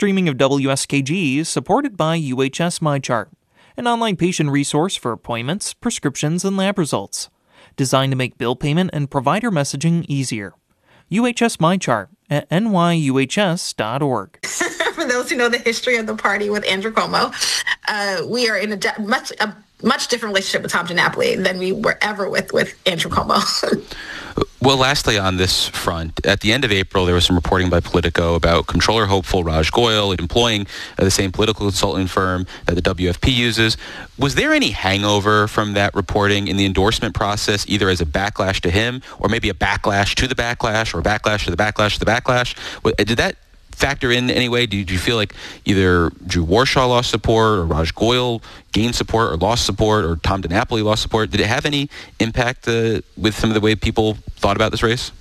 streaming of WSKG is supported by UHS MyChart, an online patient resource for appointments, prescriptions, and lab results, designed to make bill payment and provider messaging easier. UHS MyChart at nyuhs.org. For those who know the history of the party with Andrew Cuomo, we are in a much different relationship with Tom DiNapoli than we were ever with Andrew Cuomo. Well, lastly on this front, at the end of April, there was some reporting by Politico about Comptroller hopeful Raj Goyal employing the same political consulting firm that the WFP uses. Was there any hangover from that reporting in the endorsement process, either as a backlash to him or maybe a backlash to the backlash or a backlash to the backlash to the backlash? Did that factor in any way? Did you feel like either Drew Warshaw lost support or Raj Goyal gained support or lost support or Tom DiNapoli lost support? Did it have any impact with some of the way people thought about this race?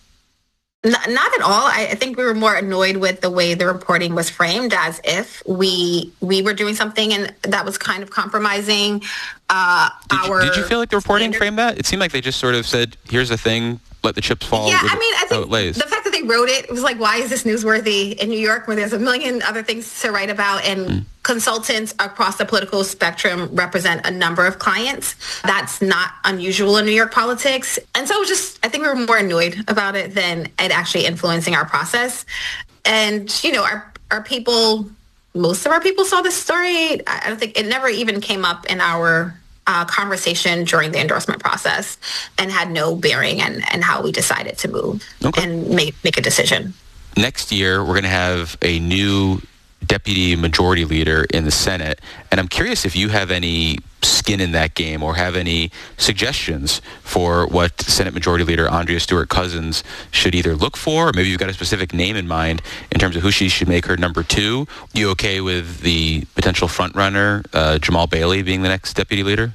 Not at all. I think we were more annoyed with the way the reporting was framed, as if we were doing something and that was kind of compromising Did you feel like the reporting framed that? It seemed like they just sort of said, here's the thing, let the chips fall. Yeah, I think the fact that they wrote it was like, why is this newsworthy in New York where there's a million other things to write about, and consultants across the political spectrum represent a number of clients. That's not unusual in New York politics. And so it was just, I think we were more annoyed about it than it actually influencing our process. And, our people, most of our people saw this story. I don't think it never even came up in our conversation during the endorsement process and had no bearing in how we decided to move and make a decision. Next year, we're going to have a new deputy majority leader in the Senate, and I'm curious if you have any skin in that game or have any suggestions for what Senate Majority Leader Andrea Stewart-Cousins should either look for, or maybe you've got a specific name in mind in terms of who she should make her number two. You okay with the potential frontrunner, Jamal Bailey, being the next deputy leader?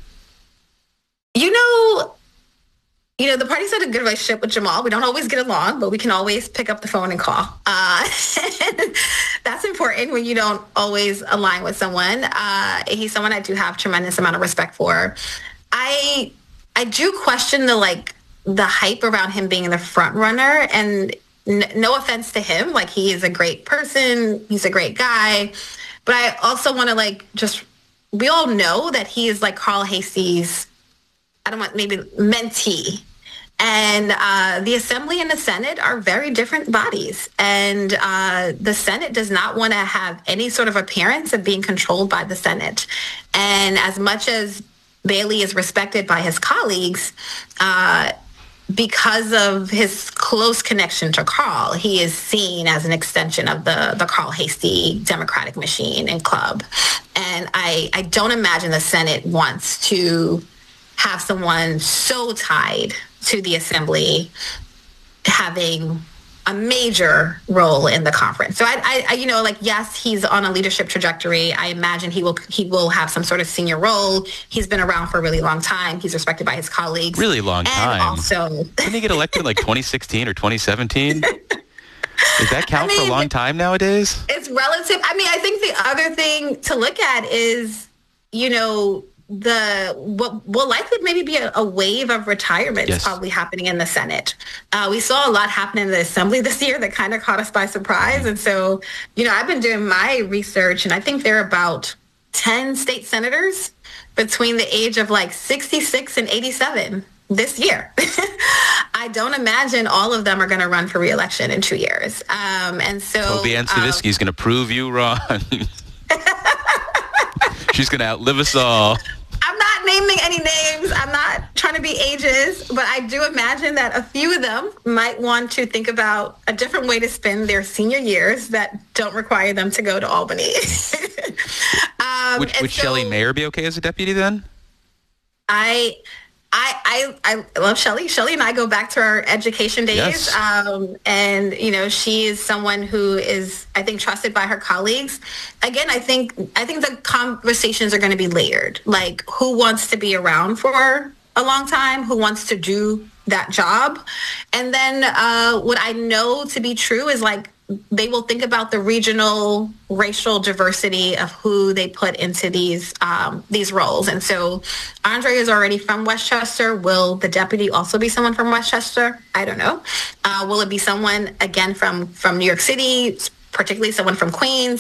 The party's had a good relationship with Jamal. We don't always get along, but we can always pick up the phone and call. That's important when you don't always align with someone. He's someone I do have tremendous amount of respect for. I do question the hype around him being the front runner, and no offense to him, he is a great person, he's a great guy, but I also want to we all know that he is Carl Heastie's, mentee. And the Assembly and the Senate are very different bodies. And the Senate does not want to have any sort of appearance of being controlled by the Senate. And as much as Bailey is respected by his colleagues, because of his close connection to Carl, he is seen as an extension of the Carl Heastie Democratic machine and club. And I don't imagine the Senate wants to have someone so tied to the Assembly having a major role in the conference. So yes, he's on a leadership trajectory. I imagine he will have some sort of senior role. He's been around for a really long time. He's respected by his colleagues. Really long time. And also, didn't he get elected in 2016 or 2017? Does that count for a long time nowadays? It's relative. I think the other thing to look at is, what will likely maybe be a wave of retirements probably happening in the Senate. We saw a lot happen in the Assembly this year that kind of caught us by surprise. And so, I've been doing my research, and I think there are about 10 state senators between the age of 66 and 87 this year. I don't imagine all of them are going to run for re-election in 2 years. And so Toby Ann Stavisky is going to prove you wrong. She's going to outlive us all. I'm not naming any names. I'm not trying to be ageist, but I do imagine that a few of them might want to think about a different way to spend their senior years that don't require them to go to Albany. Would Shelley Mayer be okay as a deputy then? I love Shelley. Shelley and I go back to our education days. Yes. And, she is someone who is, I think, trusted by her colleagues. Again, I think the conversations are going to be layered. Who wants to be around for a long time? Who wants to do that job? And then what I know to be true is they will think about the regional racial diversity of who they put into these roles. And so Andre is already from Westchester. Will the deputy also be someone from Westchester? I don't know. Will it be someone, again, from New York City, particularly someone from Queens?